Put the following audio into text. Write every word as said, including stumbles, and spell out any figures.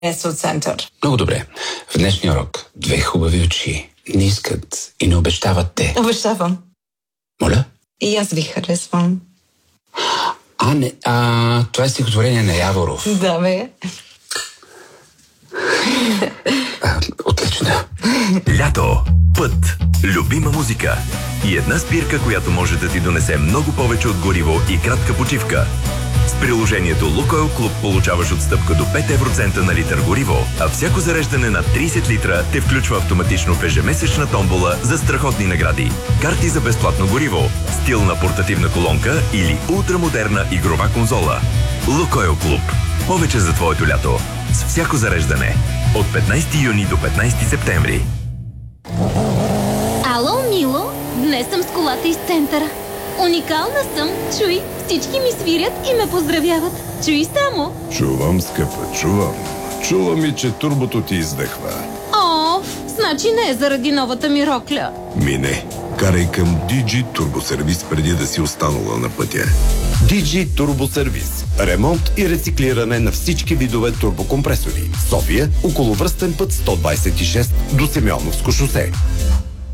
Есо център. Много добре. В днешния урок две хубави очи не искат и не обещават те. Обещавам. Моля? И аз ви харесвам. А, не, а, това е стихотворение на Яворов. Да, бе. А, отлично. Лято, път, любима музика и една спирка, която може да ти донесе много повече от гориво и кратка почивка. С приложението Лукойл Клуб получаваш отстъпка до пет евроцента на литър гориво, а всяко зареждане на трийсет литра те включва автоматично в ежемесечна томбола за страхотни награди. Карти за безплатно гориво, стилна портативна колонка или ултрамодерна игрова конзола. Лукойл Клуб. Повече за твоето лято. С всяко зареждане. От петнайсети юни до петнайсети септември. Ало, Мило! Днес съм с колата из центъра. Уникална съм, чуй, всички ми свирят и ме поздравяват. Чуй само. Чувам, скъпа, чувам. Чувам и, че турбото ти издъхва. О, значи не е заради новата ми рокля. Мине, карай към ди джи Турбосервис преди да си останала на пътя. ди джи Турбосервис. Ремонт и рециклиране на всички видове турбокомпресори. София, околовръстен път сто двайсет и шест до Симеоновско шосе.